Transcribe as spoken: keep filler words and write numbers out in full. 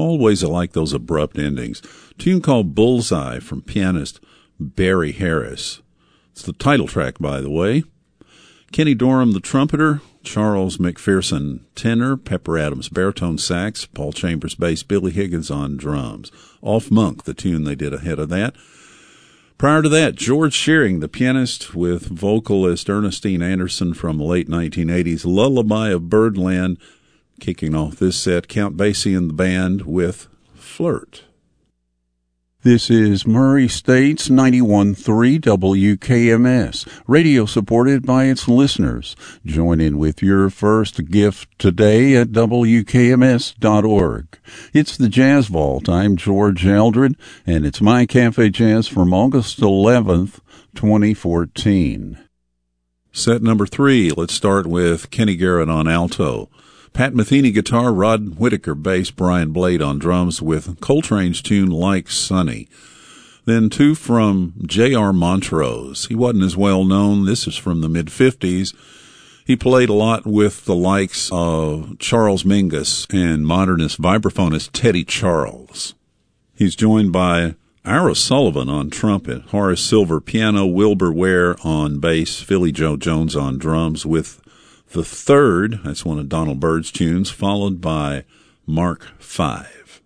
Always I like those abrupt endings. A tune called Bullseye from pianist Barry Harris. It's the title track, by the way. Kenny Dorham, the trumpeter, Charles McPherson, tenor, Pepper Adams, baritone sax, Paul Chambers, bass, Billy Higgins on drums. Off Monk, the tune they did ahead of that. Prior to that, George Shearing, the pianist, with vocalist Ernestine Anderson from the late nineteen eighties, Lullaby of Birdland. Kicking off this set, Count Basie and the band with Flirt. This is Murray State's ninety-one point three W K M S, radio supported by its listeners. Join in with your first gift today at W K M S dot org. It's the Jazz Vault. I'm George Eldred, and it's my Cafe Jazz from August eleventh, twenty fourteen. Set number three, let's start with Kenny Garrett on alto. Pat Metheny guitar, Rod Whitaker bass, Brian Blade on drums with Coltrane's tune Like Sunny. Then two from J R Montrose. He wasn't as well known. This is from the mid-fifties. He played a lot with the likes of Charles Mingus and modernist vibraphonist Teddy Charles. He's joined by Ira Sullivan on trumpet, Horace Silver piano, Wilbur Ware on bass, Philly Joe Jones on drums with The Third, that's one of Donald Byrd's tunes, followed by Mark five.